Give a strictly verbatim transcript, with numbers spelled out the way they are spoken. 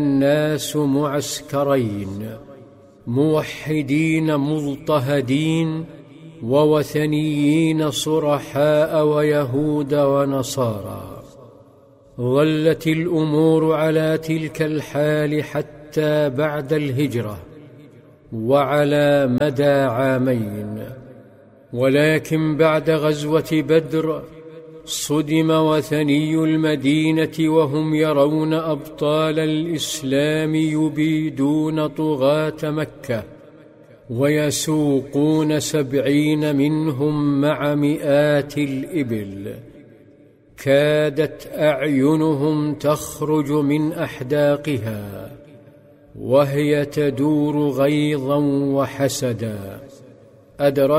الناس معسكرين، موحدين مضطهدين ووثنيين صرحاء ويهود ونصارى. ظلت الأمور على تلك الحال حتى بعد الهجرة وعلى مدى عامين، ولكن بعد غزوة بدر صدم وثني المدينة وهم يرون أبطال الإسلام يبيدون طغاة مكة ويسوقون سبعين منهم مع مئات الإبل. كادت أعينهم تخرج من أحداقها وهي تدور غيظا وحسدا. أدرك